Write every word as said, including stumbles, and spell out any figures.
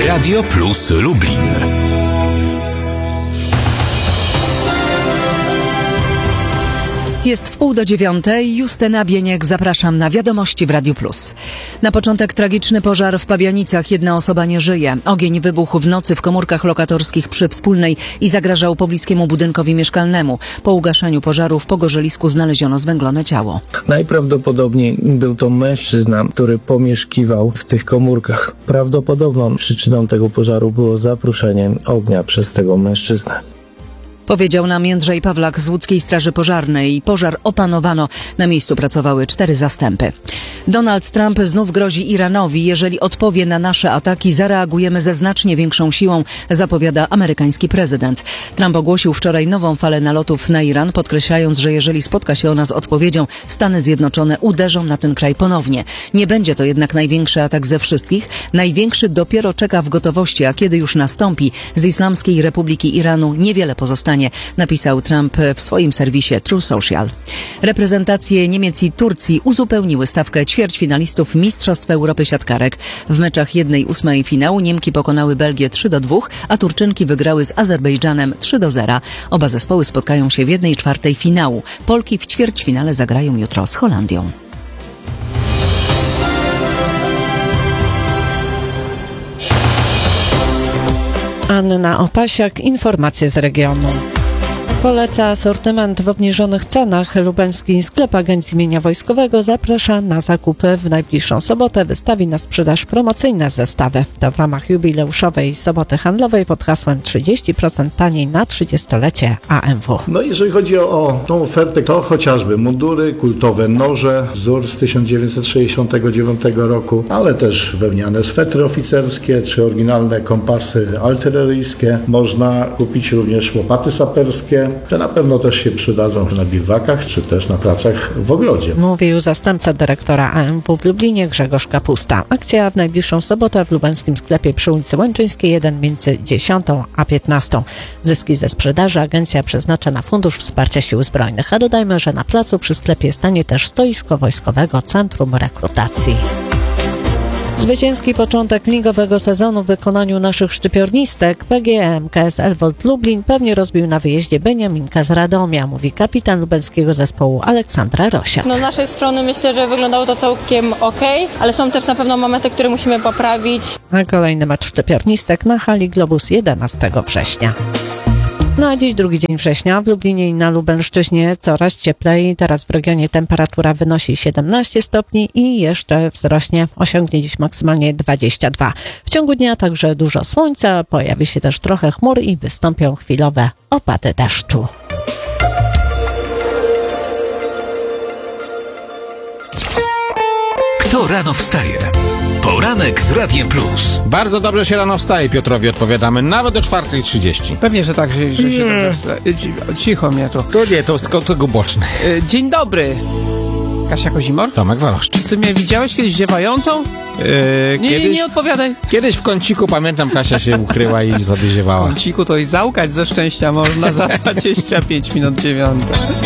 Radio Plus Lublin. Jest wpół do dziewiątej. Justyna Bieniek, zapraszam na Wiadomości w Radiu Plus. Na początek tragiczny pożar w Pabianicach. Jedna osoba nie żyje. Ogień wybuchł w nocy w komórkach lokatorskich przy Wspólnej i zagrażał pobliskiemu budynkowi mieszkalnemu. Po ugaszeniu pożaru w Pogorzelisku znaleziono zwęglone ciało. Najprawdopodobniej był to mężczyzna, który pomieszkiwał w tych komórkach. Prawdopodobną przyczyną tego pożaru było zapruszenie ognia przez tego mężczyznę. Powiedział nam Jędrzej Pawlak z Łódzkiej Straży Pożarnej. Pożar opanowano. Na miejscu pracowały cztery zastępy. Donald Trump znów grozi Iranowi. Jeżeli odpowie na nasze ataki, zareagujemy ze znacznie większą siłą, zapowiada amerykański prezydent. Trump ogłosił wczoraj nową falę nalotów na Iran, podkreślając, że jeżeli spotka się ona z odpowiedzią, Stany Zjednoczone uderzą na ten kraj ponownie. Nie będzie to jednak największy atak ze wszystkich. Największy dopiero czeka w gotowości, a kiedy już nastąpi, z Islamskiej Republiki Iranu niewiele pozostanie, napisał Trump w swoim serwisie True Social. Reprezentacje Niemiec i Turcji uzupełniły stawkę ćwierćfinalistów Mistrzostw Europy siatkarek. W meczach jednej ósmej finału Niemki pokonały Belgię trzy do dwóch, a Turczynki wygrały z Azerbejdżanem trzy do zera. Oba zespoły spotkają się w jednej czwartej finału. Polki w ćwierćfinale zagrają jutro z Holandią. Anna Opasiak, informacje z regionu. Poleca asortyment w obniżonych cenach. Lubelski sklep Agencji Mienia Wojskowego zaprasza na zakupy. W najbliższą sobotę wystawi na sprzedaż promocyjne zestawy. To w ramach jubileuszowej soboty handlowej pod hasłem trzydzieści procent taniej na trzydziestolecie A M W. No jeżeli chodzi o, o tą ofertę, to chociażby mundury, kultowe noże, wzór z tysiąc dziewięćset sześćdziesiątego dziewiątego roku, ale też wełniane swetry oficerskie, czy oryginalne kompasy artyleryjskie. Można kupić również łopaty saperskie, te na pewno też się przydadzą na biwakach, czy też na pracach w ogrodzie. Mówił zastępca dyrektora A M W w Lublinie Grzegorz Kapusta. Akcja w najbliższą sobotę w lubelskim sklepie przy ulicy Łęczyńskiej jeden między dziesiątą a piętnastą. Zyski ze sprzedaży agencja przeznacza na Fundusz Wsparcia Sił Zbrojnych. A dodajmy, że na placu przy sklepie stanie też stoisko Wojskowego Centrum Rekrutacji. Zwycięski początek ligowego sezonu w wykonaniu naszych szczypiornistek. P G E M K S Elwold Lublin pewnie rozbił na wyjeździe Beniaminka z Radomia, mówi kapitan lubelskiego zespołu Aleksandra Rosia. No z naszej strony myślę, że wyglądało to całkiem okej, ale są też na pewno momenty, które musimy poprawić. A kolejny mecz szczypiornistek na hali Globus jedenastego września. No a dziś drugi dzień września w Lublinie i na Lubelszczyźnie coraz cieplej. Teraz w regionie temperatura wynosi siedemnaście stopni i jeszcze wzrośnie. Osiągnie dziś maksymalnie dwadzieścia dwa. W ciągu dnia także dużo słońca, pojawi się też trochę chmur i wystąpią chwilowe opady deszczu. Kto rano wstaje? Poranek z Radiem Plus. Bardzo dobrze się rano wstaje, Piotrowi odpowiadamy, nawet o czwartej trzydzieści. Pewnie, że tak, że, że się dobrze wstaje. Cicho mnie to. To nie, to skąd tego boczny. Dzień dobry. Kasia Kozimor? Tomek Waloszczyk. Ty mnie widziałeś kiedyś ziewającą? Yy, nie, kiedyś, nie, nie odpowiadaj. Kiedyś w kąciku, pamiętam, Kasia się ukryła i sobie ziewała. W kąciku to i załkać ze szczęścia można za dwadzieścia pięć minut dziewiąta.